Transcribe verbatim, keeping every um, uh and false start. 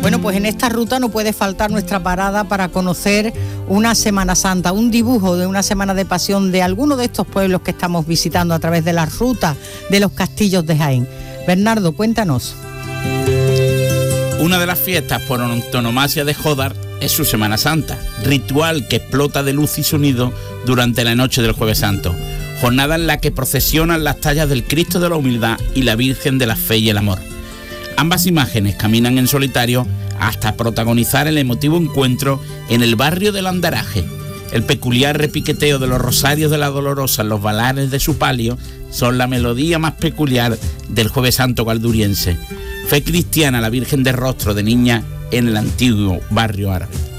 Bueno, pues en esta ruta no puede faltar nuestra parada para conocer una Semana Santa, un dibujo de una semana de pasión de alguno de estos pueblos que estamos visitando a través de las rutas de los castillos de Jaén. Bernardo, cuéntanos. Una de las fiestas por antonomasia de Jódar es su Semana Santa, ritual que explota de luz y sonido durante la noche del Jueves Santo, jornada en la que procesionan las tallas del Cristo de la Humildad y la Virgen de la Fe y el Amor. Ambas imágenes caminan en solitario hasta protagonizar el emotivo encuentro en el barrio del Andaraje. El peculiar repiqueteo de los rosarios de la Dolorosa en los valares de su palio son la melodía más peculiar del Jueves Santo galduriense. Fe cristiana, la Virgen de Rostro de Niña en el antiguo barrio árabe.